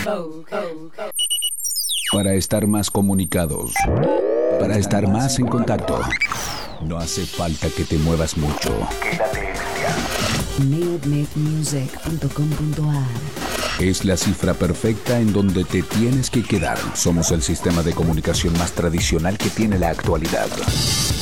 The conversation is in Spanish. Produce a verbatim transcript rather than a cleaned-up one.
Para estar más comunicados, para estar más en contacto, no hace falta que te muevas mucho. Quédate en línea. neod net music punto com punto a r Es la cifra perfecta en donde te tienes que quedar. Somos el sistema de comunicación más tradicional que tiene la actualidad.